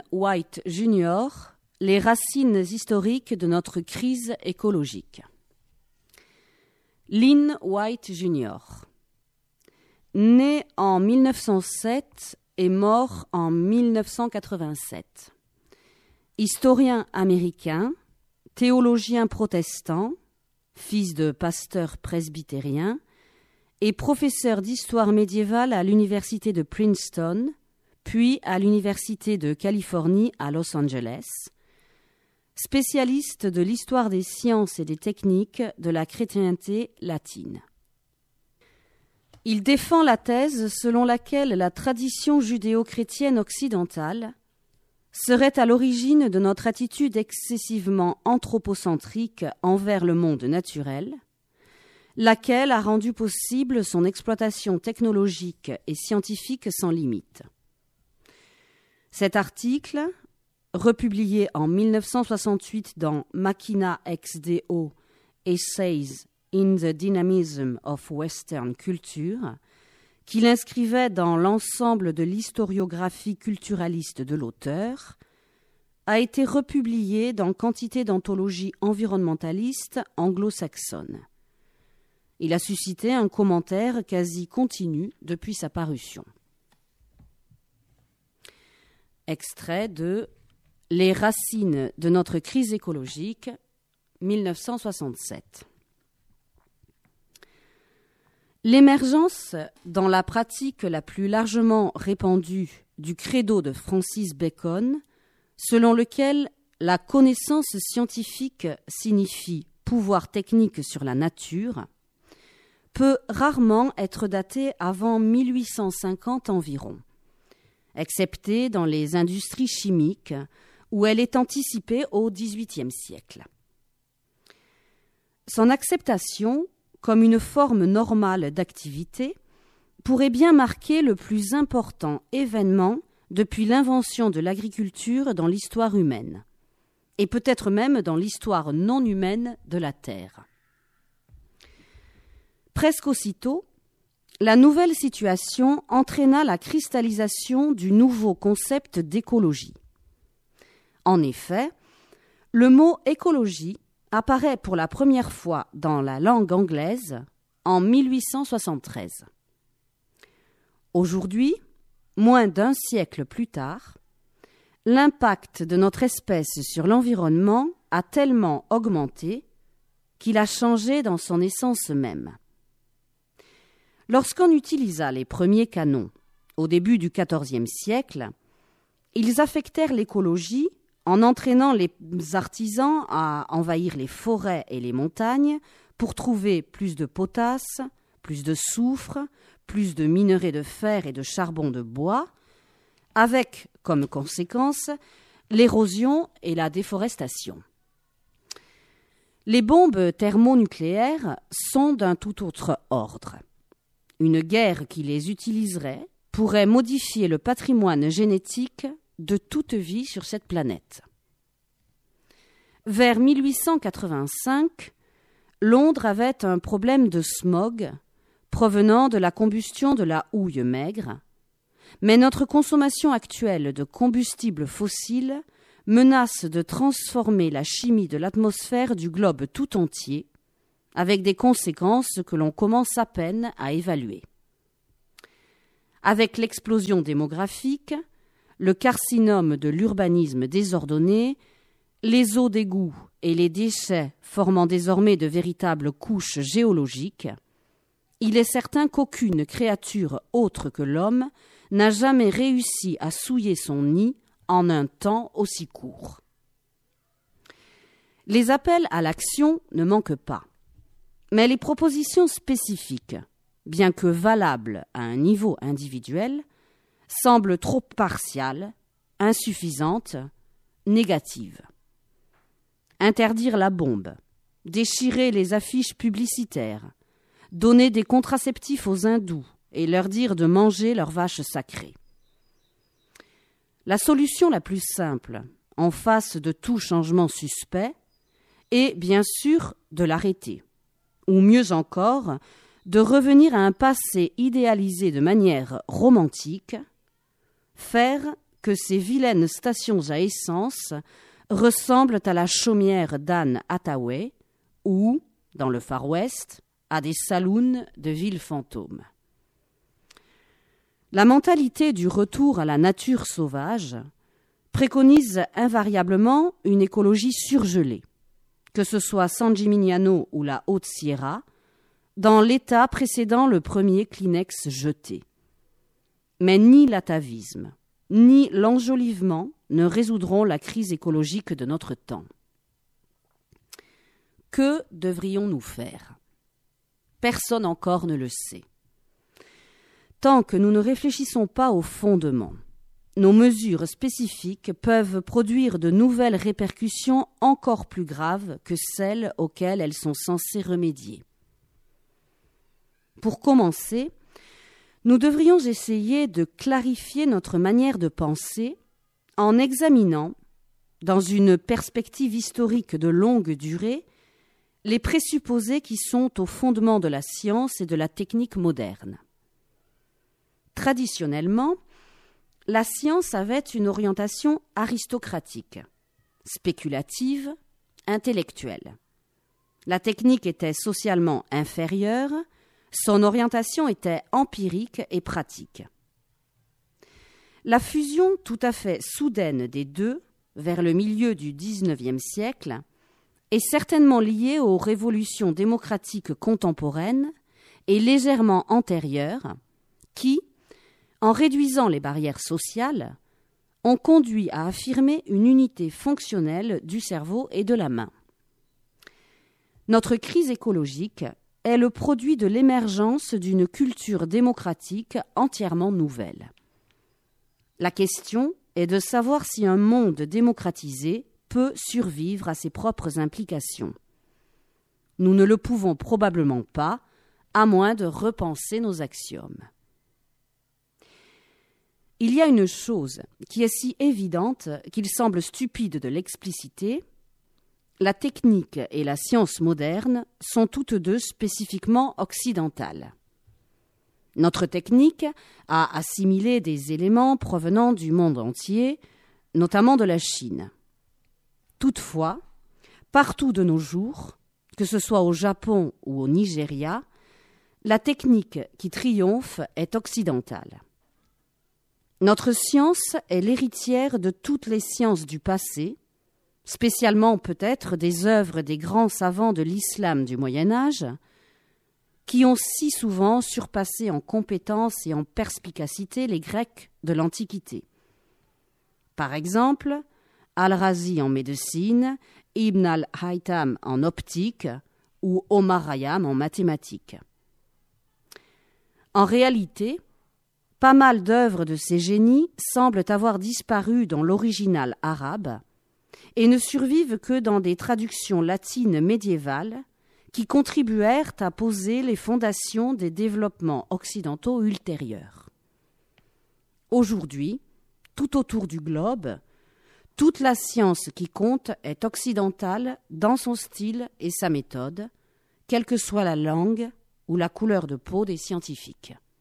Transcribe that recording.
Lynn White Jr., les racines historiques de notre crise écologique. Lynn White Jr., né en 1907 et mort en 1987. Historien américain, théologien protestant, fils de pasteur presbytérien, et professeur d'histoire médiévale à l'université de Princeton, puis à l'université de Californie à Los Angeles, spécialiste de l'histoire des sciences et des techniques de la chrétienté latine. Il défend la thèse selon laquelle la tradition judéo-chrétienne occidentale serait à l'origine de notre attitude excessivement anthropocentrique envers le monde naturel, laquelle a rendu possible son exploitation technologique et scientifique sans limite. Cet article, republié en 1968 dans Machina XDO Essays in the Dynamism of Western Culture, qu'il inscrivait dans l'ensemble de l'historiographie culturaliste de l'auteur, a été republié dans quantité d'anthologies environnementalistes anglo-saxonnes. Il a suscité un commentaire quasi continu depuis sa parution. Extrait de Les racines de notre crise écologique, 1967. L'émergence, dans la pratique la plus largement répandue, du credo de Francis Bacon, selon lequel la connaissance scientifique signifie pouvoir technique sur la nature, peut rarement être datée avant 1850 environ, excepté dans les industries chimiques, où elle est anticipée au XVIIIe siècle. Son acceptation, comme une forme normale d'activité, pourrait bien marquer le plus important événement depuis l'invention de l'agriculture dans l'histoire humaine, et peut-être même dans l'histoire non humaine de la Terre. Presque aussitôt, la nouvelle situation entraîna la cristallisation du nouveau concept d'écologie. En effet, le mot écologie apparaît pour la première fois dans la langue anglaise en 1873. Aujourd'hui, moins d'un siècle plus tard, l'impact de notre espèce sur l'environnement a tellement augmenté qu'il a changé dans son essence même. Lorsqu'on utilisa les premiers canons au début du XIVe siècle, ils affectèrent l'écologie en entraînant les artisans à envahir les forêts et les montagnes pour trouver plus de potasse, plus de soufre, plus de minerais de fer et de charbon de bois, avec comme conséquence l'érosion et la déforestation. Les bombes thermonucléaires sont d'un tout autre ordre. Une guerre qui les utiliserait pourrait modifier le patrimoine génétique de toute vie sur cette planète. Vers 1885, Londres avait un problème de smog provenant de la combustion de la houille maigre, mais notre consommation actuelle de combustibles fossiles menace de transformer la chimie de l'atmosphère du globe tout entier, avec des conséquences que l'on commence à peine à évaluer. Avec l'explosion démographique, le carcinome de l'urbanisme désordonné, les eaux d'égout et les déchets formant désormais de véritables couches géologiques, il est certain qu'aucune créature autre que l'homme n'a jamais réussi à souiller son nid en un temps aussi court. Les appels à l'action ne manquent pas. Mais les propositions spécifiques, bien que valables à un niveau individuel, semblent trop partiales, insuffisantes, négatives. Interdire la bombe, déchirer les affiches publicitaires, donner des contraceptifs aux hindous et leur dire de manger leurs vaches sacrées. La solution la plus simple, en face de tout changement suspect, est bien sûr de l'arrêter. Ou mieux encore, de revenir à un passé idéalisé de manière romantique, faire que ces vilaines stations à essence ressemblent à la chaumière d'Anne Hathaway ou, dans le Far West, à des saloons de villes fantômes. La mentalité du retour à la nature sauvage préconise invariablement une écologie surgelée, que ce soit San Gimignano ou la Haute-Sierra, dans l'état précédant le premier Kleenex jeté. Mais ni l'atavisme, ni l'enjolivement ne résoudront la crise écologique de notre temps. Que devrions-nous faire ? Personne encore ne le sait. Tant que nous ne réfléchissons pas au fondement, nos mesures spécifiques peuvent produire de nouvelles répercussions encore plus graves que celles auxquelles elles sont censées remédier. Pour commencer, nous devrions essayer de clarifier notre manière de penser en examinant, dans une perspective historique de longue durée, les présupposés qui sont au fondement de la science et de la technique moderne. Traditionnellement, la science avait une orientation aristocratique, spéculative, intellectuelle. La technique était socialement inférieure, son orientation était empirique et pratique. La fusion tout à fait soudaine des deux, vers le milieu du XIXe siècle, est certainement liée aux révolutions démocratiques contemporaines et légèrement antérieures qui, en réduisant les barrières sociales, ont conduit à affirmer une unité fonctionnelle du cerveau et de la main. Notre crise écologique est le produit de l'émergence d'une culture démocratique entièrement nouvelle. La question est de savoir si un monde démocratisé peut survivre à ses propres implications. Nous ne le pouvons probablement pas, à moins de repenser nos axiomes. Il y a une chose qui est si évidente qu'il semble stupide de l'expliciter. La technique et la science moderne sont toutes deux spécifiquement occidentales. Notre technique a assimilé des éléments provenant du monde entier, notamment de la Chine. Toutefois, partout de nos jours, que ce soit au Japon ou au Nigeria, la technique qui triomphe est occidentale. Notre science est l'héritière de toutes les sciences du passé, spécialement peut-être des œuvres des grands savants de l'islam du Moyen-Âge, qui ont si souvent surpassé en compétence et en perspicacité les Grecs de l'Antiquité. Par exemple, Al-Razi en médecine, Ibn al-Haytham en optique ou Omar Khayyam en mathématiques. En réalité, pas mal d'œuvres de ces génies semblent avoir disparu dans l'original arabe et ne survivent que dans des traductions latines médiévales qui contribuèrent à poser les fondations des développements occidentaux ultérieurs. Aujourd'hui, tout autour du globe, toute la science qui compte est occidentale dans son style et sa méthode, quelle que soit la langue ou la couleur de peau des scientifiques.